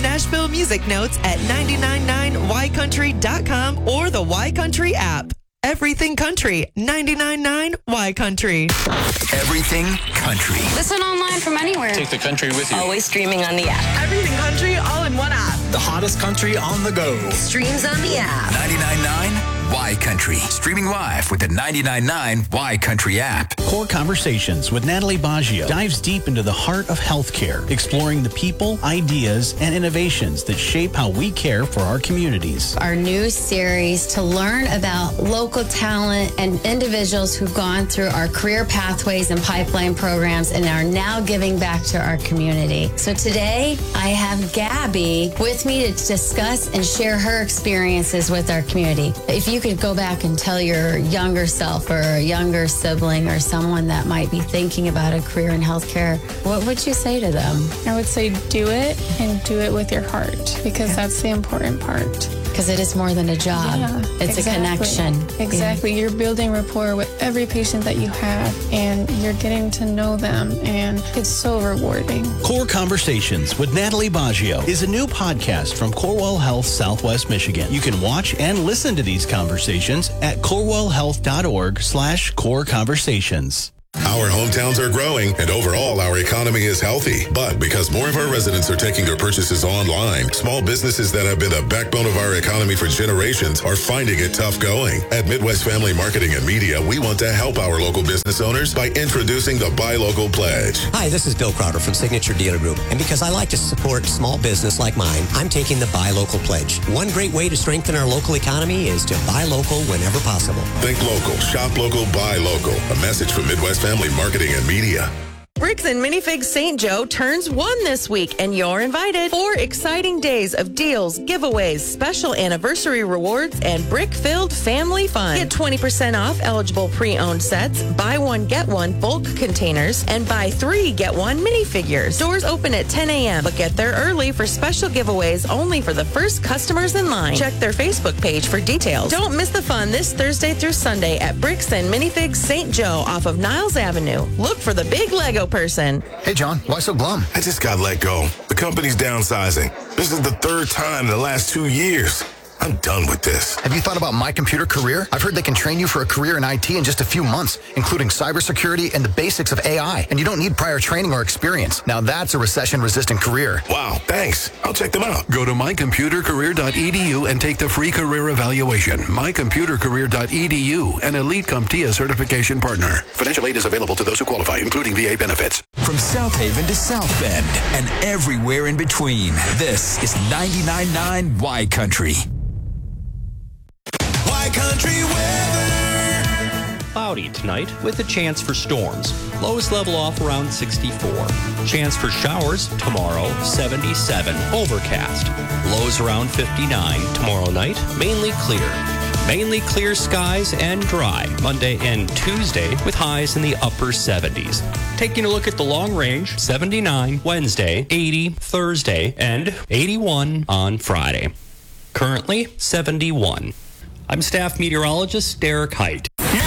Nashville music notes at 999ycountry.com or the Y Country app. Everything Country, 99.9 Y Country. Everything Country. Listen online from anywhere. Take the country with you. Always streaming on the app. Everything Country all in one app. The hottest country on the go. Streams on the app. 99.9 Y Country. Streaming live with the 99.9 Y Country app. Core Conversations with Natalie Baggio dives deep into the heart of healthcare, exploring the people, ideas, and innovations that shape how we care for our communities. Our new series to learn about local talent and individuals who've gone through our career pathways and pipeline programs and are now giving back to our community. So today, I have Gabby with me to discuss and share her experiences with our community. If you could go back and tell your younger self or a younger sibling or someone that might be thinking about a career in healthcare, what would you say to them? I would say do it and do it with your heart, because that's the important part. Because it is more than a job. Yeah, it's a connection. Exactly. Yeah. You're building rapport with every patient that you have, and you're getting to know them, and it's so rewarding. Core Conversations with Natalie Baggio is a new podcast from Corewell Health Southwest Michigan. You can watch and listen to these conversations at corewellhealth.org/core conversations. Our hometowns are growing, and overall, our economy is healthy. But because more of our residents are taking their purchases online, small businesses that have been the backbone of our economy for generations are finding it tough going. At Midwest Family Marketing and Media, we want to help our local business owners by introducing the Buy Local Pledge. Hi, this is Bill Crowder from Signature Dealer Group. And because I like to support small business like mine, I'm taking the Buy Local Pledge. One great way to strengthen our local economy is to buy local whenever possible. Think local, shop local, buy local. A message from Midwest Family Marketing and Media. Bricks and Minifigs St. Joe turns 1 this week, and you're invited. 4 exciting days of deals, giveaways, special anniversary rewards, and brick-filled family fun. Get 20% off eligible pre-owned sets, buy 1, get 1 bulk containers, and buy 3, get 1 minifigures. Doors open at 10 a.m., but get there early for special giveaways only for the first customers in line. Check their Facebook page for details. Don't miss the fun this Thursday through Sunday at Bricks and Minifigs St. Joe off of Niles Avenue. Look for the big Lego person. Hey, John, why so glum? I just got let go. The company's downsizing. This is the 3rd time in the last 2 years. I'm done with this. Have you thought about My Computer Career? I've heard they can train you for a career in IT in just a few months, including cybersecurity and the basics of AI. And you don't need prior training or experience. Now that's a recession-resistant career. Wow, thanks. I'll check them out. Go to mycomputercareer.edu and take the free career evaluation. Mycomputercareer.edu, an Elite CompTIA certification partner. Financial aid is available to those who qualify, including VA benefits. From South Haven to South Bend and everywhere in between, this is 99.9 Y Country. Y Country weather. Cloudy tonight with a chance for storms. Lows level off around 64. Chance for showers tomorrow, 77. Overcast. Lows around 59. Tomorrow night, mainly clear. Mainly clear skies and dry Monday and Tuesday with highs in the upper 70s. Taking a look at the long range, 79 Wednesday, 80 Thursday, and 81 on Friday. Currently, 71. I'm staff meteorologist Derek Height.